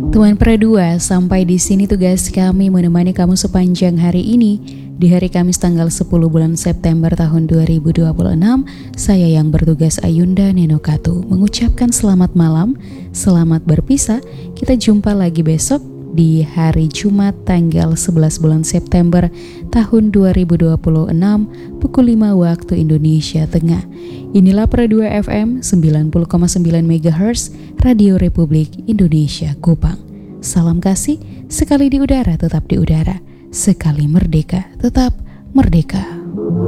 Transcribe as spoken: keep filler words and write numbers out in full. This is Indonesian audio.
Tuan Perdua, sampai di sini tugas kami menemani kamu sepanjang hari ini. Di hari Kamis tanggal sepuluh bulan September tahun dua ribu dua puluh enam, saya yang bertugas Ayunda Nenokatu mengucapkan selamat malam, selamat berpisah. Kita jumpa lagi besok di hari Jumat tanggal sebelas bulan September tahun dua ribu dua puluh enam pukul lima waktu Indonesia Tengah. Inilah Perdua F M sembilan puluh koma sembilan megahertz Radio Republik Indonesia Kupang. Salam kasih, sekali di udara tetap di udara, sekali merdeka tetap merdeka.